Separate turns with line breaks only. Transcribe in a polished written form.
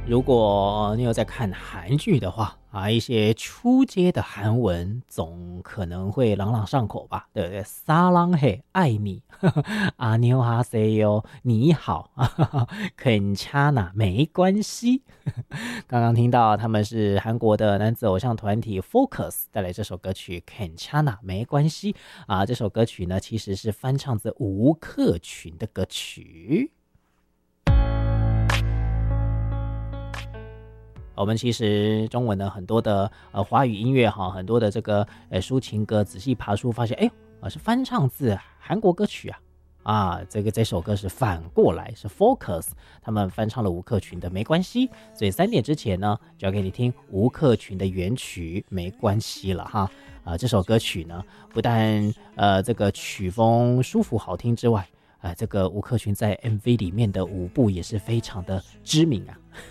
如果你有在看韩剧的话啊，一些初阶的韩文总可能会朗朗上口吧，对不对？撒浪嘿，爱你，阿牛哈塞哟，你好，肯恰纳没关系。刚刚听到他们是韩国的男子偶像团体 Focus 带来这首歌曲 Can Chana 没关系啊，这首歌曲呢其实是翻唱自吴克群的歌曲。我们其实中文的很多的华语音乐哈，很多的这个抒情歌，仔细爬书发现，是翻唱自韩国歌曲啊，这首歌是反过来，是 Focus 他们翻唱了吴克群的没关系，所以3点之前呢，就要给你听吴克群的原曲没关系了哈。这首歌曲呢，不但这个曲风舒服好听之外，这个吴克群在 MV 里面的舞步也是非常的知名啊。